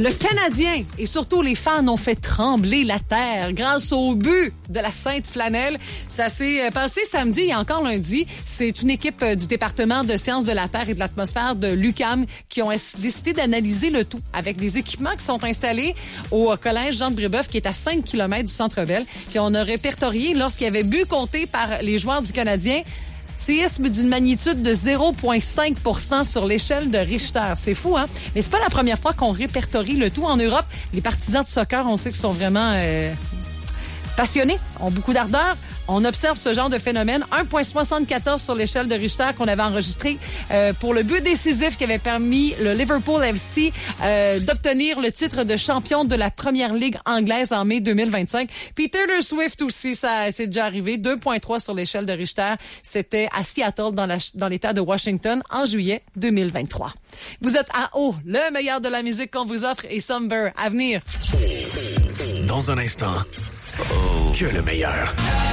Le Canadien et surtout les fans ont fait trembler la terre grâce au but de la Sainte Flanelle. Ça s'est passé samedi et encore lundi. C'est une équipe du département de sciences de la terre et de l'atmosphère de l'UQAM qui ont décidé d'analyser le tout avec des équipements qui sont installés au collège Jean de Brébeuf qui est à 5 km du Centre Bell. Puis on a répertorié lorsqu'il y avait but compté par les joueurs du Canadien. Séisme d'une magnitude de 0,5 % sur l'échelle de Richter. C'est fou, hein? Mais c'est pas la première fois qu'on répertorie le tout en Europe. Les partisans de soccer, on sait qu'ils sont vraiment passionnés, ont beaucoup d'ardeur. On observe ce genre de phénomène. 1,74 sur l'échelle de Richter qu'on avait enregistré pour le but décisif qui avait permis le Liverpool FC d'obtenir le titre de champion de la Première Ligue anglaise en mai 2025. Puis Taylor Swift aussi, ça c'est déjà arrivé. 2,3 sur l'échelle de Richter. C'était à Seattle, dans l'État de Washington, en juillet 2023. Vous êtes à haut, le meilleur de la musique qu'on vous offre et Somber à venir. Dans un instant, que le meilleur.